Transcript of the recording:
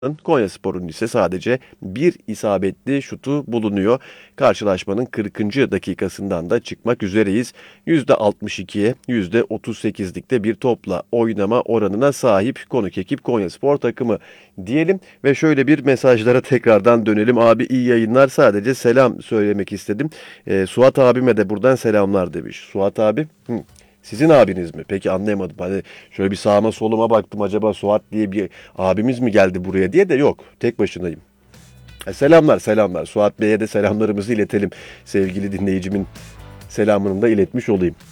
Konyaspor'un ise sadece bir isabetli şutu bulunuyor. Karşılaşmanın 40. dakikasından da çıkmak üzereyiz. %62'ye %38'likte bir topla oynama oranına sahip konuk ekip Konyaspor takımı diyelim ve şöyle bir mesajlara tekrardan dönelim. Abi iyi yayınlar, sadece selam söylemek istedim. Suat abime de buradan selamlar demiş. Suat abi, sizin abiniz mi? Peki, anlayamadım. Hani şöyle bir sağıma soluma baktım, acaba Suat diye bir abimiz mi geldi buraya diye, de yok. Tek başınayım. Selamlar selamlar. Suat Bey'e de selamlarımızı iletelim. Sevgili dinleyicimin selamını da iletmiş olayım.